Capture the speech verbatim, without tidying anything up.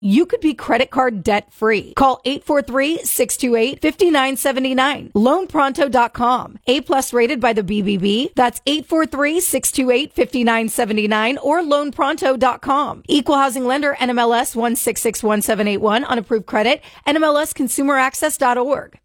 you could be credit card debt free. Call eight four three, six two eight, five nine seven nine. loan pronto dot com. A plus rated by the B B B. That's eight four three, six two eight, five nine seven nine or loan pronto dot com. Equal housing lender N M L S one six six one seven eight one on approved credit. N M L S consumer access dot org.